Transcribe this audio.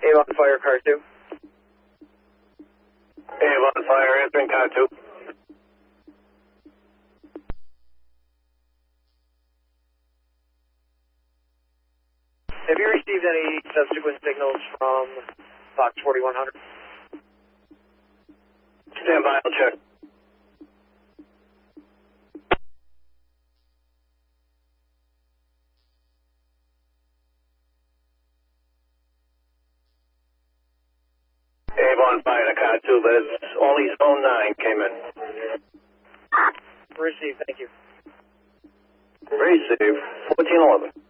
Abe on fire, car 2. Abe on fire, answering car 2. Have you received any subsequent signals from Fox 4100? Stand by, I'll check. Abe on fire to car 2, but it's only zone 9 came in. Received, thank you. Receive, 1411.